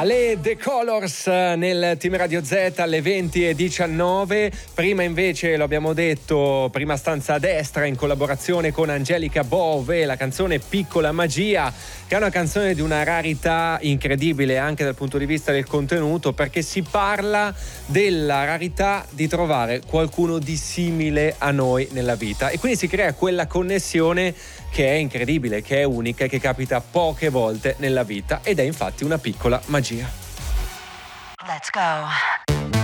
Ale The Colors nel Team Radio Z alle 20:19. Prima invece, lo abbiamo detto, prima stanza a destra in collaborazione con Angelica Bove, la canzone Piccola Magia, che è una canzone di una rarità incredibile anche dal punto di vista del contenuto, perché si parla della rarità di trovare qualcuno di simile a noi nella vita e quindi si crea quella connessione che è incredibile, che è unica e che capita poche volte nella vita, ed è infatti una piccola magia. Let's go.